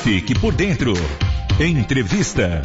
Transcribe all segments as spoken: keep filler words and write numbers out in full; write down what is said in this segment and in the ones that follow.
Fique por dentro. Entrevista.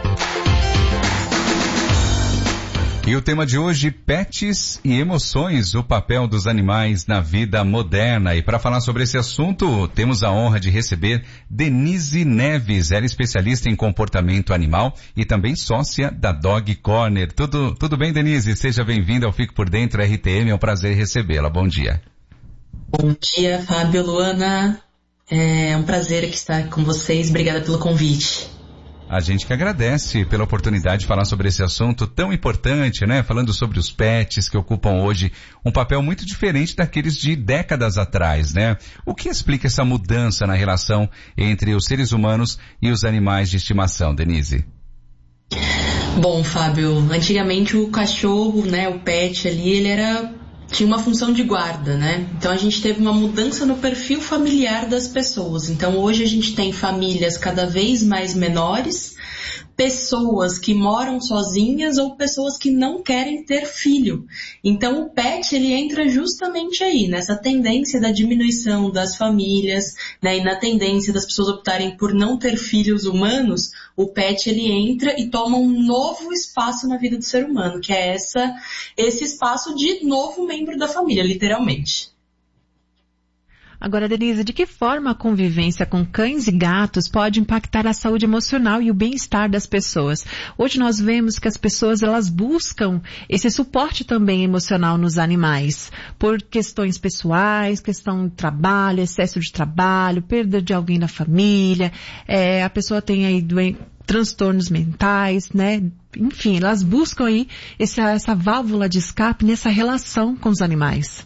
E o tema de hoje, pets e emoções, o papel dos animais na vida moderna. E para falar sobre esse assunto, temos a honra de receber Denise Neves. Ela é especialista em comportamento animal e também sócia da Dog Corner. Tudo, tudo bem, Denise? Seja bem-vinda ao Fique por Dentro R T M. É um prazer recebê-la. Bom dia. Bom dia, Fábio, Luana. É um prazer aqui estar com vocês. Obrigada pelo convite. A gente que agradece pela oportunidade de falar sobre esse assunto tão importante, né? Falando sobre os pets que ocupam hoje um papel muito diferente daqueles de décadas atrás, né? O que explica essa mudança na relação entre os seres humanos e os animais de estimação, Denise? Bom, Fábio, antigamente o cachorro, né, o pet ali, ele era... tinha uma função de guarda, né? Então a gente teve uma mudança no perfil familiar das pessoas. Então hoje a gente tem famílias cada vez mais menores, pessoas que moram sozinhas ou pessoas que não querem ter filho. Então o pet, ele entra justamente aí, nessa tendência da diminuição das famílias, né? E na tendência das pessoas optarem por não ter filhos humanos, o pet, ele entra e toma um novo espaço na vida do ser humano, que é essa, esse espaço de novo membro da família, literalmente. Agora, Denise, de que forma a convivência com cães e gatos pode impactar a saúde emocional e o bem-estar das pessoas? Hoje nós vemos que as pessoas, elas buscam esse suporte também emocional nos animais, por questões pessoais, questão de trabalho, excesso de trabalho, perda de alguém na família, é, a pessoa tem aí doen- transtornos mentais, né? Enfim, elas buscam aí essa, essa válvula de escape nessa relação com os animais.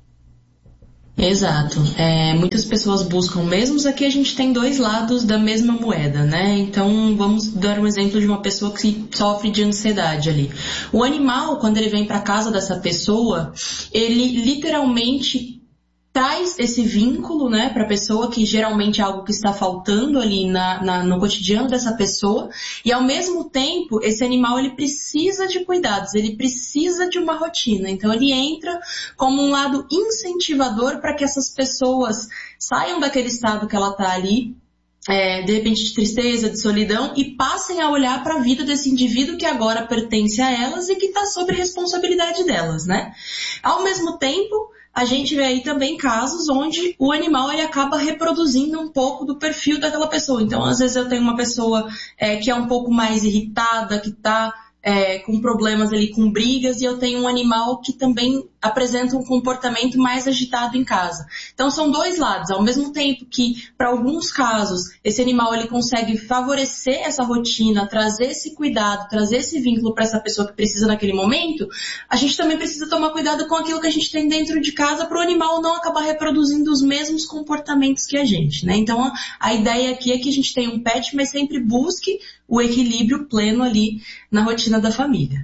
Exato. É, muitas pessoas buscam, mesmo aqui a gente tem dois lados da mesma moeda, né? Então vamos dar um exemplo de uma pessoa que sofre de ansiedade ali. O animal, quando ele vem para casa dessa pessoa, ele literalmente traz esse vínculo, né, para a pessoa, que geralmente é algo que está faltando ali na, na, no cotidiano dessa pessoa, e ao mesmo tempo esse animal, ele precisa de cuidados, ele precisa de uma rotina, então ele entra como um lado incentivador para que essas pessoas saiam daquele estado que ela está ali, É, de repente de tristeza, de solidão, e passem a olhar para a vida desse indivíduo que agora pertence a elas e que está sob responsabilidade delas, né? Ao mesmo tempo, a gente vê aí também casos onde o animal, ele acaba reproduzindo um pouco do perfil daquela pessoa. Então, às vezes eu tenho uma pessoa é, que é um pouco mais irritada, que está é, com problemas ali, com brigas, e eu tenho um animal que também apresenta um comportamento mais agitado em casa. Então são dois lados. Ao mesmo tempo que, para alguns casos, esse animal, ele consegue favorecer essa rotina, trazer esse cuidado, trazer esse vínculo para essa pessoa que precisa naquele momento, a gente também precisa tomar cuidado com aquilo que a gente tem dentro de casa para o animal não acabar reproduzindo os mesmos comportamentos que a gente, né? Então a, a ideia aqui é que a gente tenha um pet, mas sempre busque o equilíbrio pleno ali na rotina da família.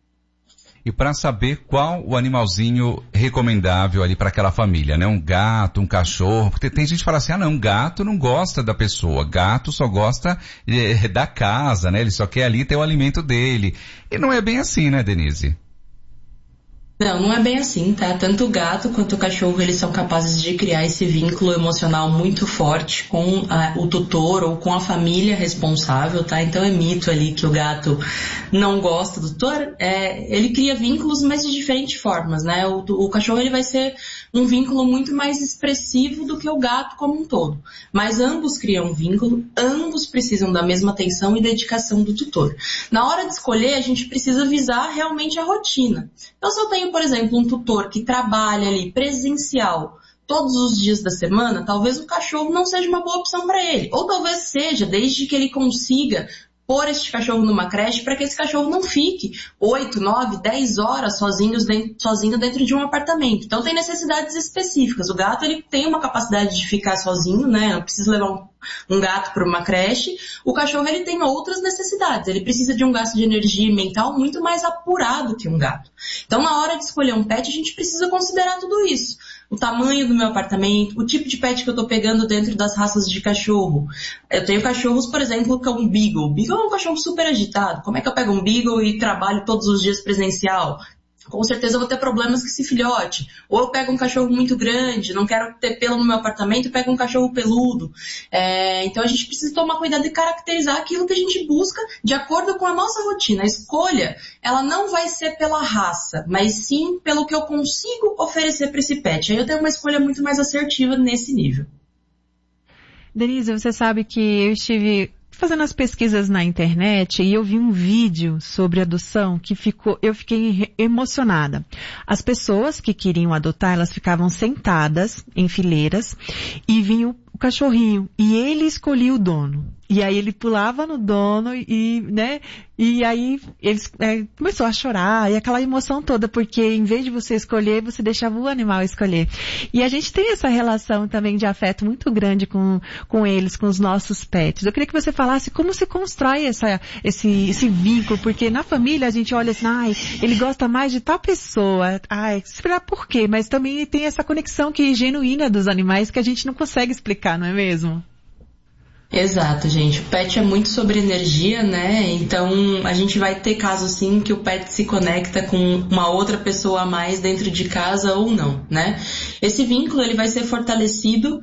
E para saber qual o animalzinho recomendável ali para aquela família, né? Um gato, um cachorro, porque tem gente que fala assim, ah não, gato não gosta da pessoa, gato só gosta é, da casa, né? Ele só quer ali ter o alimento dele. E não é bem assim, né, Denise? Não, não é bem assim, tá? Tanto o gato quanto o cachorro, eles são capazes de criar esse vínculo emocional muito forte com a, o tutor ou com a família responsável, tá? Então é mito ali que o gato não gosta do tutor. É, ele cria vínculos, mas de diferentes formas, né? O, o cachorro, ele vai ser um vínculo muito mais expressivo do que o gato como um todo. Mas ambos criam um vínculo, ambos precisam da mesma atenção e dedicação do tutor. Na hora de escolher, a gente precisa visar realmente a rotina. Então, se eu tenho, por exemplo, um tutor que trabalha ali presencial todos os dias da semana, talvez o cachorro não seja uma boa opção para ele. Ou talvez seja, desde que ele consiga pôr este cachorro numa creche para que esse cachorro não fique oito, nove, dez horas sozinhos dentro, sozinho dentro de um apartamento. Então tem necessidades específicas. O gato, ele tem uma capacidade de ficar sozinho, né? Não precisa levar um, um gato para uma creche. O cachorro, ele tem outras necessidades. Ele precisa de um gasto de energia mental muito mais apurado que um gato. Então na hora de escolher um pet, a gente precisa considerar tudo isso. O tamanho do meu apartamento, o tipo de pet que eu estou pegando dentro das raças de cachorro. Eu tenho cachorros, por exemplo, que é um Beagle. Beagle é um cachorro super agitado. Como é que eu pego um Beagle e trabalho todos os dias presencial? com certeza eu vou ter problemas com esse filhote. Ou eu pego um cachorro muito grande, não quero ter pelo no meu apartamento, eu pego um cachorro peludo. É, então a gente precisa tomar cuidado e caracterizar aquilo que a gente busca de acordo com a nossa rotina. A escolha, ela não vai ser pela raça, mas sim pelo que eu consigo oferecer para esse pet. Aí eu tenho uma escolha muito mais assertiva nesse nível. Denise, você sabe que eu estive fazendo as pesquisas na internet e eu vi um vídeo sobre adoção que ficou, eu fiquei emocionada. As pessoas que queriam adotar, elas ficavam sentadas em fileiras e vinha o, o cachorrinho e ele escolhia o dono. E aí ele pulava no dono e, né, e aí ele é, começou a chorar e aquela emoção toda, porque em vez de você escolher, você deixava o animal escolher. E a gente tem essa relação também de afeto muito grande com, com eles, com os nossos pets. Eu queria que você falasse como se constrói essa, esse, esse vínculo, porque na família a gente olha assim, ai, ele gosta mais de tal pessoa, ai, esperar por quê? Mas também tem essa conexão que é genuína dos animais que a gente não consegue explicar, não é mesmo? Exato, gente. O pet é muito sobre energia, né? Então a gente vai ter casos sim que o pet se conecta com uma outra pessoa a mais dentro de casa ou não, né? Esse vínculo ele vai ser fortalecido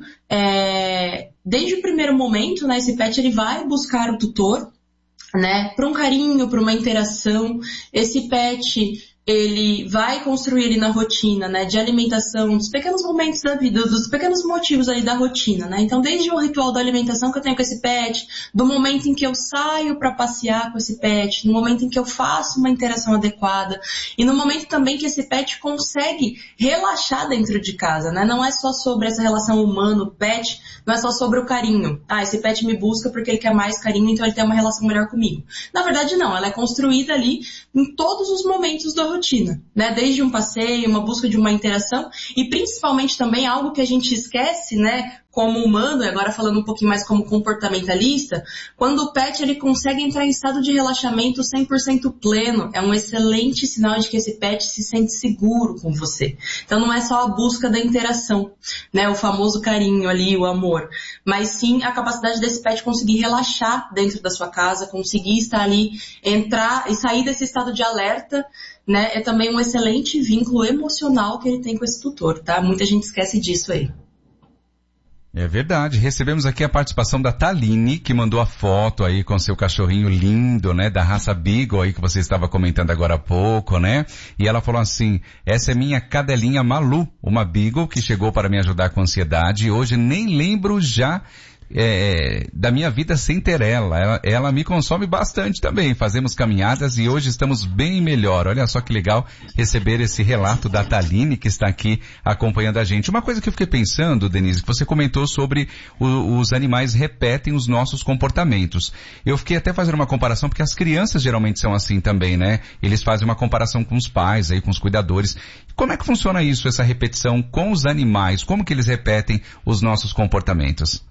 é, desde o primeiro momento, né? Esse pet ele vai buscar o tutor, né? Para um carinho, para uma interação. Esse pet ele vai construir ali na rotina, né, de alimentação, dos pequenos momentos da vida, dos pequenos motivos ali da rotina, né, então desde o ritual da alimentação que eu tenho com esse pet, do momento em que eu saio para passear com esse pet, no momento em que eu faço uma interação adequada, e no momento também que esse pet consegue relaxar dentro de casa, né, não é só sobre essa relação humano-pet, não é só sobre o carinho, ah, esse pet me busca porque ele quer mais carinho, então ele tem uma relação melhor comigo. Na verdade não, ela é construída ali em todos os momentos da rotina, né? Desde um passeio, uma busca de uma interação e principalmente também algo que a gente esquece, né? Como humano, e agora falando um pouquinho mais como comportamentalista, quando o pet ele consegue entrar em estado de relaxamento cem por cento pleno, é um excelente sinal de que esse pet se sente seguro com você. Então não é só a busca da interação, né? O famoso carinho ali, o amor, mas sim a capacidade desse pet conseguir relaxar dentro da sua casa, conseguir estar ali, entrar e sair desse estado de alerta, né? É também um excelente vínculo emocional que ele tem com esse tutor, tá? Muita gente esquece disso aí. É verdade. Recebemos aqui a participação da Taline, que mandou a foto aí com seu cachorrinho lindo, né? Da raça Beagle aí que você estava comentando agora há pouco, né? E ela falou assim, essa é minha cadelinha Malu, uma Beagle que chegou para me ajudar com ansiedade e hoje nem lembro já É, da minha vida sem ter ela. ela. Ela me consome bastante também. Fazemos caminhadas e hoje estamos bem melhor. Olha só que legal receber esse relato da Taline que está aqui acompanhando a gente. Uma coisa que eu fiquei pensando, Denise, que você comentou sobre o, os animais repetem os nossos comportamentos. Eu fiquei até fazendo uma comparação porque as crianças geralmente são assim também, né? Eles fazem uma comparação com os pais, aí, com os cuidadores. Como é que funciona isso, essa repetição com os animais? Como que eles repetem os nossos comportamentos?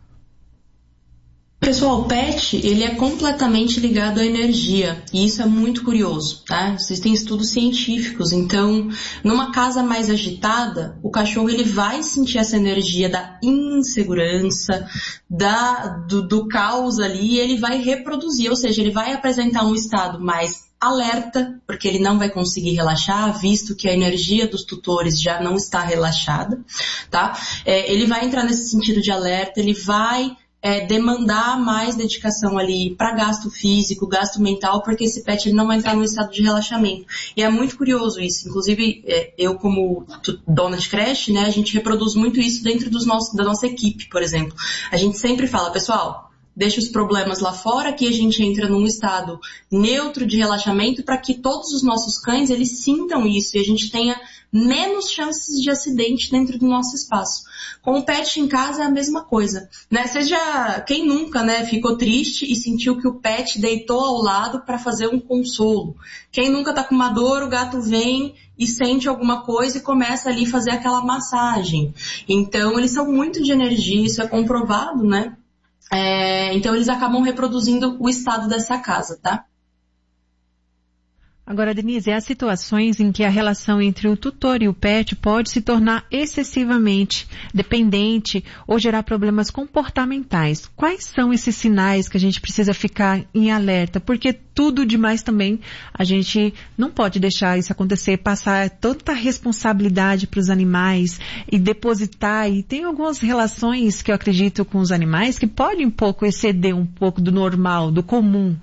Pessoal, o pet, ele é completamente ligado à energia, e isso é muito curioso, tá? Existem estudos científicos, então, numa casa mais agitada, o cachorro, ele vai sentir essa energia da insegurança, da, do, do caos ali, e ele vai reproduzir, ou seja, ele vai apresentar um estado mais alerta, porque ele não vai conseguir relaxar, visto que a energia dos tutores já não está relaxada, tá? É, ele vai entrar nesse sentido de alerta, ele vai É, demandar mais dedicação ali para gasto físico, gasto mental, porque esse pet ele não vai entrar no estado de relaxamento. E é muito curioso isso. Inclusive, é, eu como dona de creche, né, a gente reproduz muito isso dentro dos nossos, da nossa equipe, por exemplo. A gente sempre fala, pessoal, deixa os problemas lá fora, que a gente entra num estado neutro de relaxamento para que todos os nossos cães, eles sintam isso e a gente tenha menos chances de acidente dentro do nosso espaço. Com o pet em casa é a mesma coisa, né? Seja, quem nunca, né, ficou triste e sentiu que o pet deitou ao lado para fazer um consolo? Quem nunca tá com uma dor, o gato vem e sente alguma coisa e começa ali a fazer aquela massagem. Então, eles são muito de energia, isso é comprovado, né? É, então eles acabam reproduzindo o estado dessa casa, tá? Agora, Denise, há situações em que a relação entre o tutor e o pet pode se tornar excessivamente dependente ou gerar problemas comportamentais. Quais são esses sinais que a gente precisa ficar em alerta? Porque tudo demais também, a gente não pode deixar isso acontecer, passar tanta responsabilidade para os animais e depositar. E tem algumas relações que eu acredito com os animais que podem um pouco exceder um pouco do normal, do comum.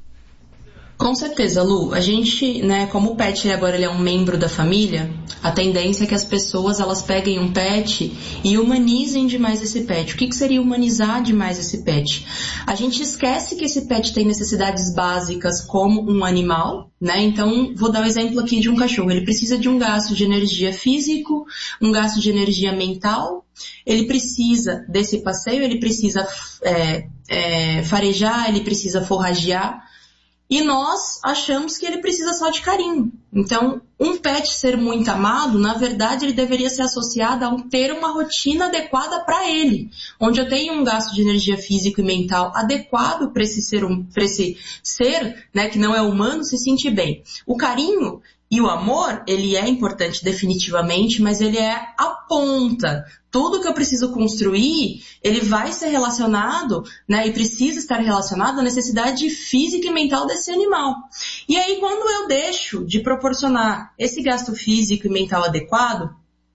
Com certeza, Lu. A gente, né, como o pet agora ele é um membro da família, a tendência é que as pessoas elas peguem um pet e humanizem demais esse pet. O que, que seria humanizar demais esse pet? A gente esquece que esse pet tem necessidades básicas como um animal, né? Então, vou dar o um exemplo aqui de um cachorro. Ele precisa de um gasto de energia físico, um gasto de energia mental. Ele precisa desse passeio, ele precisa é, é, farejar, ele precisa forragear. E nós achamos que ele precisa só de carinho. Então, um pet ser muito amado, na verdade, ele deveria ser associado a um, ter uma rotina adequada para ele, onde eu tenho um gasto de energia física e mental adequado para esse ser, para esse ser, né, que não é humano, se sentir bem. O carinho e o amor, ele é importante definitivamente, mas ele é a ponta. Tudo que eu preciso construir, ele vai ser relacionado, né, e precisa estar relacionado à necessidade física e mental desse animal. E aí, quando eu deixo de proporcionar esse gasto físico e mental adequado,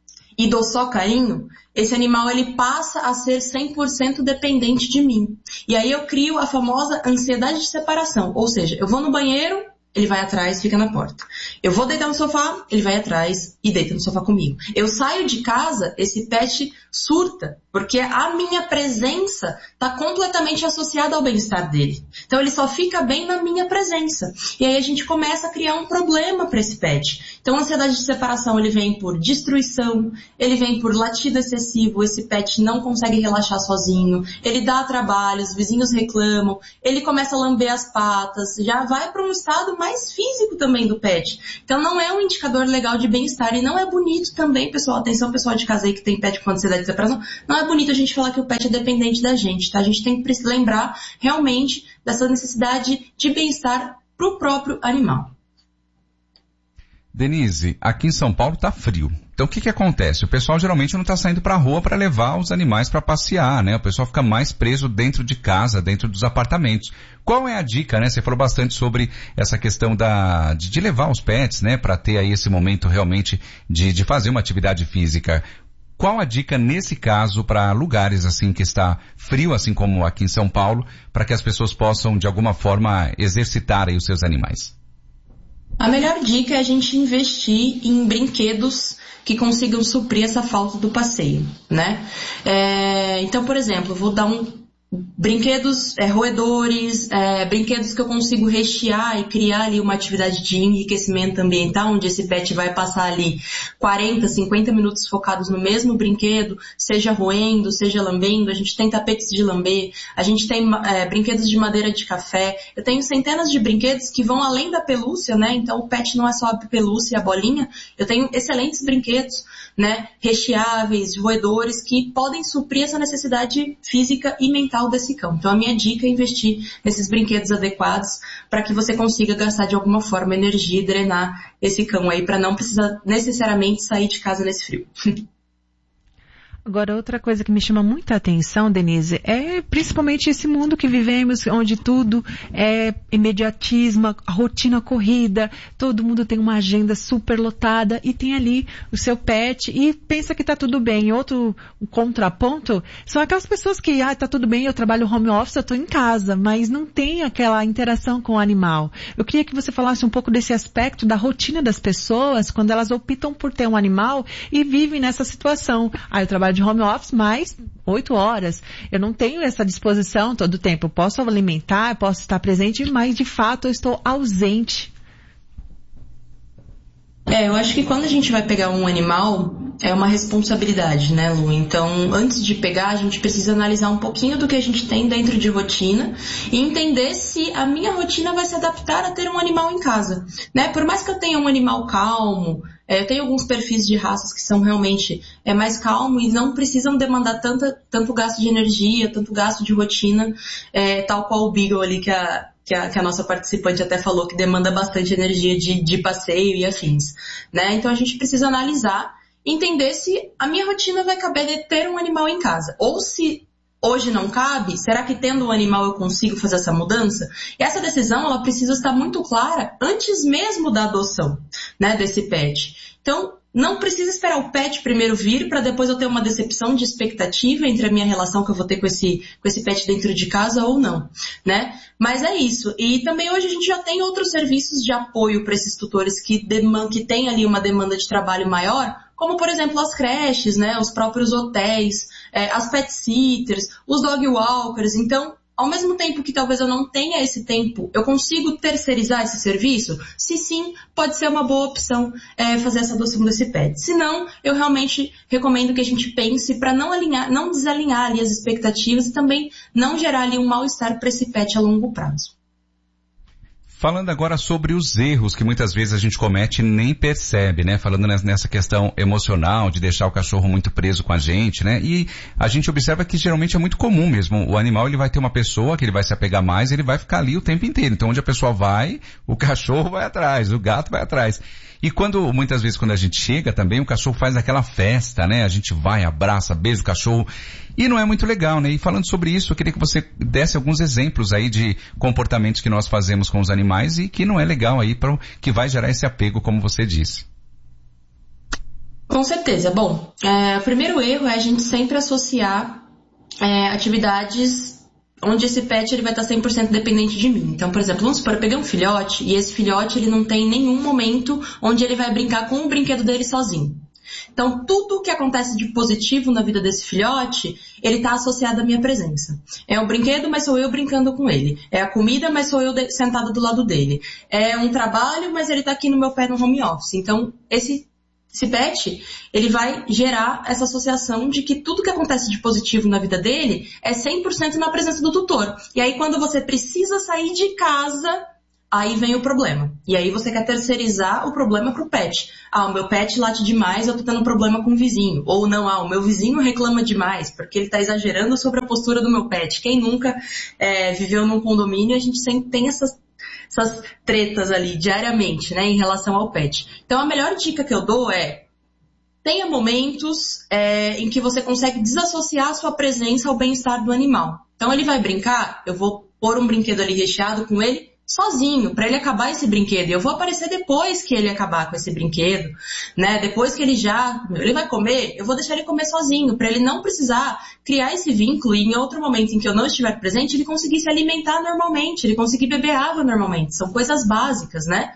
e dou só carinho, esse animal ele passa a ser cem por cento dependente de mim. E aí eu crio a famosa ansiedade de separação, ou seja, eu vou no banheiro, ele vai atrás, fica na porta. Eu vou deitar no sofá, ele vai atrás e deita no sofá comigo. Eu saio de casa, esse pet surta, porque a minha presença está completamente associada ao bem-estar dele. Então ele só fica bem na minha presença. E aí a gente começa a criar um problema para esse pet. Então a ansiedade de separação, ele vem por destruição, ele vem por latido excessivo, esse pet não consegue relaxar sozinho, ele dá trabalho, os vizinhos reclamam, ele começa a lamber as patas, já vai para um estado mais físico também do pet. Então não é um indicador legal de bem-estar e não é bonito também, pessoal, atenção pessoal de casa aí que tem pet com ansiedade de separação, não é bonito a gente falar que o pet é dependente da gente, tá? A gente tem que lembrar realmente dessa necessidade de bem-estar pro próprio animal. Denise, aqui em São Paulo tá frio. Então o que que acontece? O pessoal geralmente não está saindo para a rua para levar os animais para passear, né? O pessoal fica mais preso dentro de casa, dentro dos apartamentos. Qual é a dica, né? Você falou bastante sobre essa questão da, de, de levar os pets, né? Para ter aí esse momento realmente de, de fazer uma atividade física. Qual a dica nesse caso para lugares assim que está frio, assim como aqui em São Paulo, para que as pessoas possam de alguma forma exercitar aí os seus animais? A melhor dica é a gente investir em brinquedos que consigam suprir essa falta do passeio, né? É, então, por exemplo, eu vou dar um brinquedos, é, roedores, é, brinquedos que eu consigo rechear e criar ali uma atividade de enriquecimento ambiental, onde esse pet vai passar ali quarenta, cinquenta minutos focados no mesmo brinquedo, seja roendo, seja lambendo. A gente tem tapetes de lamber, a gente tem é, brinquedos de madeira de café. Eu tenho centenas de brinquedos que vão além da pelúcia, né? Então o pet não é só a pelúcia e a bolinha. Eu tenho excelentes brinquedos, né? Recheáveis, roedores, que podem suprir essa necessidade física e mental desse cão. Então a minha dica é investir nesses brinquedos adequados para que você consiga gastar de alguma forma energia e drenar esse cão aí para não precisar necessariamente sair de casa nesse frio. Agora, outra coisa que me chama muita atenção, Denise, é principalmente esse mundo que vivemos, onde tudo é imediatismo, a rotina corrida, todo mundo tem uma agenda super lotada e tem ali o seu pet e pensa que tá tudo bem. Outro contraponto são aquelas pessoas que, ah, tá tudo bem, eu trabalho home office, eu tô em casa, mas não tem aquela interação com o animal. Eu queria que você falasse um pouco desse aspecto da rotina das pessoas, quando elas optam por ter um animal e vivem nessa situação. Ah, eu trabalho de home office, mais oito horas. Eu não tenho essa disposição todo o tempo. Eu posso alimentar, eu posso estar presente, mas de fato eu estou ausente. É, eu acho que quando a gente vai pegar um animal, é uma responsabilidade, né, Lu? Então, antes de pegar, a gente precisa analisar um pouquinho do que a gente tem dentro de rotina e entender se a minha rotina vai se adaptar a ter um animal em casa, né? Por mais que eu tenha um animal calmo, é, eu tenho alguns perfis de raças que são realmente é, mais calmos e não precisam demandar tanta, tanto gasto de energia, tanto gasto de rotina, é, tal qual o Beagle ali que a que a, que a nossa participante até falou, que demanda bastante energia de, de passeio e afins, né? Então a gente precisa analisar, entender se a minha rotina vai caber de ter um animal em casa, ou se hoje não cabe, será que tendo um animal eu consigo fazer essa mudança? E essa decisão, ela precisa estar muito clara antes mesmo da adoção, né, desse pet. Então, não precisa esperar o pet primeiro vir para depois eu ter uma decepção de expectativa entre a minha relação que eu vou ter com esse, com esse pet dentro de casa ou não, né? Mas é isso. E também hoje a gente já tem outros serviços de apoio para esses tutores que, demandam, que têm ali uma demanda de trabalho maior, como, por exemplo, as creches, né? Os próprios hotéis, é, as pet sitters, os dog walkers. Então, ao mesmo tempo que talvez eu não tenha esse tempo, eu consigo terceirizar esse serviço? Se sim, pode ser uma boa opção é, fazer essa adoção desse pet. Se não, eu realmente recomendo que a gente pense para não alinhar, não desalinhar ali as expectativas e também não gerar ali um mal-estar para esse pet a longo prazo. Falando agora sobre os erros que muitas vezes a gente comete e nem percebe, né? Falando nessa questão emocional de deixar o cachorro muito preso com a gente, né? E a gente observa que geralmente é muito comum mesmo. O animal, ele vai ter uma pessoa que ele vai se apegar mais, ele vai ficar ali o tempo inteiro. Então onde a pessoa vai, o cachorro vai atrás, o gato vai atrás. E quando, muitas vezes quando a gente chega também, o cachorro faz aquela festa, né? A gente vai, abraça, beija o cachorro. E não é muito legal, né? E falando sobre isso, eu queria que você desse alguns exemplos aí de comportamentos que nós fazemos com os animais e que não é legal aí, pra, que vai gerar esse apego, como você disse. Com certeza. Bom, é, o primeiro erro é a gente sempre associar é, atividades onde esse pet ele vai estar cem por cento dependente de mim. Então, por exemplo, vamos supor, eu peguei um filhote e esse filhote ele não tem nenhum momento onde ele vai brincar com o brinquedo dele sozinho. Então, tudo que acontece de positivo na vida desse filhote, ele está associado à minha presença. É um brinquedo, mas sou eu brincando com ele. É a comida, mas sou eu de- sentada do lado dele. É um trabalho, mas ele está aqui no meu pé no home office. Então, esse... Esse pet, ele vai gerar essa associação de que tudo que acontece de positivo na vida dele é cem por cento na presença do tutor. E aí quando você precisa sair de casa, aí vem o problema. E aí você quer terceirizar o problema pro pet. Ah, o meu pet late demais, eu tô tendo um problema com o vizinho. Ou não, ah, o meu vizinho reclama demais, porque ele tá exagerando sobre a postura do meu pet. Quem nunca é, viveu num condomínio, a gente sempre tem essas essas tretas ali diariamente, né, em relação ao pet. Então a melhor dica que eu dou é: tenha momentos é, em que você consegue desassociar a sua presença ao bem-estar do animal. Então ele vai brincar, eu vou pôr um brinquedo ali recheado com ele sozinho, para ele acabar esse brinquedo. Eu vou aparecer depois que ele acabar com esse brinquedo, né? Depois que ele já, ele vai comer, eu vou deixar ele comer sozinho, para ele não precisar criar esse vínculo e em outro momento em que eu não estiver presente, ele conseguir se alimentar normalmente, ele conseguir beber água normalmente. São coisas básicas, né?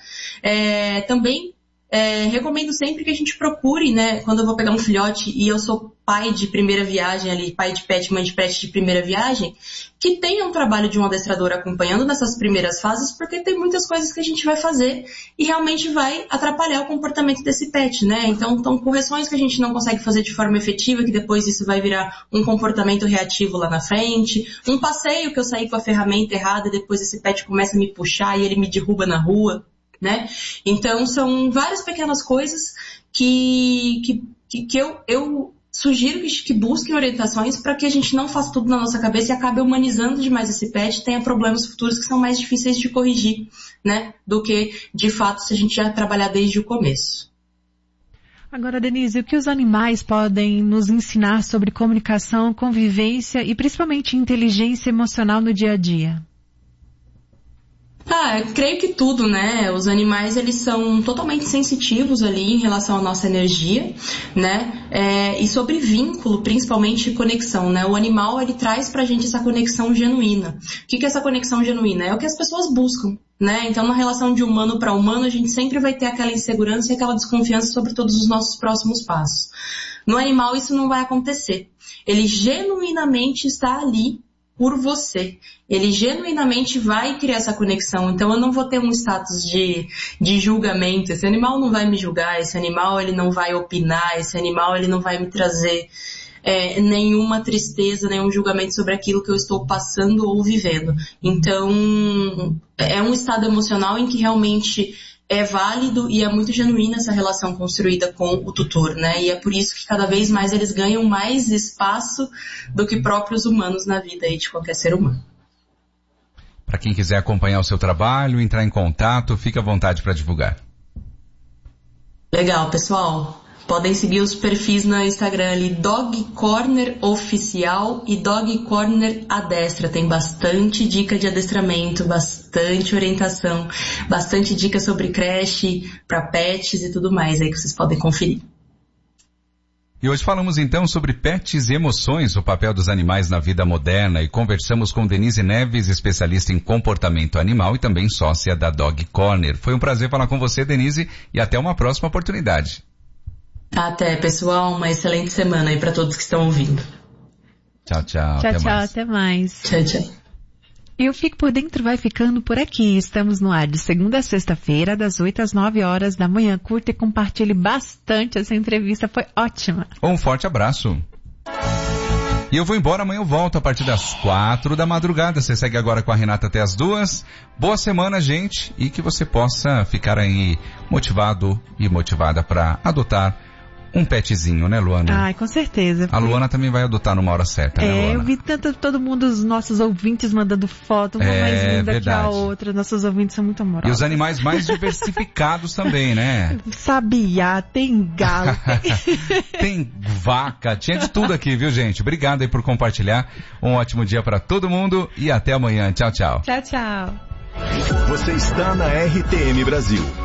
É, também É, recomendo sempre que a gente procure, né, quando eu vou pegar um filhote e eu sou pai de primeira viagem ali, pai de pet, mãe de pet de primeira viagem, que tenha um trabalho de um adestrador acompanhando nessas primeiras fases, porque tem muitas coisas que a gente vai fazer e realmente vai atrapalhar o comportamento desse pet, né? Então, então correções que a gente não consegue fazer de forma efetiva, que depois isso vai virar um comportamento reativo lá na frente, um passeio que eu saí com a ferramenta errada e depois esse pet começa a me puxar e ele me derruba na rua, né? Então são várias pequenas coisas que, que, que, que eu, eu sugiro que, que busquem orientações para que a gente não faça tudo na nossa cabeça e acabe humanizando demais esse pet e tenha problemas futuros que são mais difíceis de corrigir, né? Do que, de fato, se a gente já trabalhar desde o começo. Agora, Denise, o que os animais podem nos ensinar sobre comunicação, convivência e principalmente inteligência emocional no dia a dia? Ah, eu creio que tudo, né? Os animais, eles são totalmente sensitivos ali em relação à nossa energia, né? É, e sobre vínculo, principalmente conexão, né? O animal, ele traz pra gente essa conexão genuína. O que que é essa conexão genuína? É o que as pessoas buscam, né? Então, na relação de humano para humano, a gente sempre vai ter aquela insegurança e aquela desconfiança sobre todos os nossos próximos passos. No animal, isso não vai acontecer. Ele genuinamente está ali por você. Ele genuinamente vai criar essa conexão. Então eu não vou ter um status de, de julgamento. Esse animal não vai me julgar, esse animal ele não vai opinar, esse animal ele não vai me trazer é, nenhuma tristeza, nenhum julgamento sobre aquilo que eu estou passando ou vivendo. Então é um estado emocional em que realmente é válido e é muito genuína essa relação construída com o tutor, né? E é por isso que cada vez mais eles ganham mais espaço do que próprios humanos na vida aí de qualquer ser humano. Para quem quiser acompanhar o seu trabalho, entrar em contato, fica à vontade para divulgar. Legal, pessoal. Podem seguir os perfis no Instagram ali, Dog Corner Oficial e Dog Corner Adestra. Tem bastante dica de adestramento, bastante orientação, bastante dica sobre creche para pets e tudo mais aí que vocês podem conferir. E hoje falamos então sobre pets e emoções, o papel dos animais na vida moderna, e conversamos com Denise Neves, especialista em comportamento animal e também sócia da Dog Corner. Foi um prazer falar com você, Denise, e até uma próxima oportunidade. Até, pessoal, uma excelente semana aí para todos que estão ouvindo. Tchau, tchau. Tchau, até tchau, mais. até mais. Tchau, tchau. E o Fique Por Dentro vai ficando por aqui. Estamos no ar de segunda a sexta-feira, das oito às nove horas da manhã. Curta e compartilhe bastante essa entrevista, foi ótima. Um forte abraço. E eu vou embora, amanhã eu volto a partir das quatro da madrugada. Você segue agora com a Renata até as duas. Boa semana, gente, e que você possa ficar aí motivado e motivada para adotar um petzinho, né, Luana? Ai, com certeza. A Luana também vai adotar numa hora certa, né, É, Luana? eu vi tanto, todo mundo, os nossos ouvintes mandando foto, uma É, mais linda verdade. que a outra. Nossos ouvintes são muito E amorosos. os animais mais diversificados também, né? Sabiá, tem galo, tem... Tem vaca, tinha de tudo aqui, viu, gente? Obrigado aí por compartilhar. Um ótimo dia para todo mundo e até amanhã. Tchau, tchau. Tchau, tchau. Você está na R T M Brasil.